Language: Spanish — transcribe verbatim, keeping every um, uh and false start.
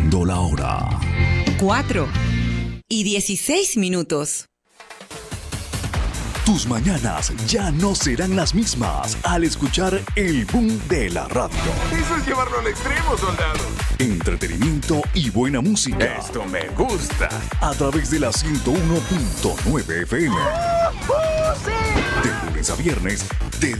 Siendo la hora cuatro y dieciséis minutos. Tus mañanas ya no serán las mismas al escuchar el boom de la radio. Eso es llevarlo al extremo, soldado. Entretenimiento y buena música. Esto me gusta. A través de la ciento uno punto nueve F M. ¡Uh, sí! De lunes a viernes, de